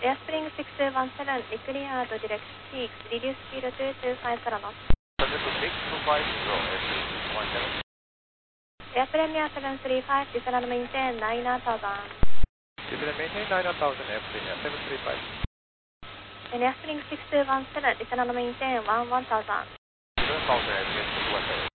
Airspring 6217, declare to direct peaks, reduce speed to 250 knots. Subject to 6250, Airspring 6217. Air Premier 735, descend and maintain 9000. Descend and maintain 9000, Airspring 735. And Airspring 6217, descend and maintain 1000. 1000, Airspring 6217.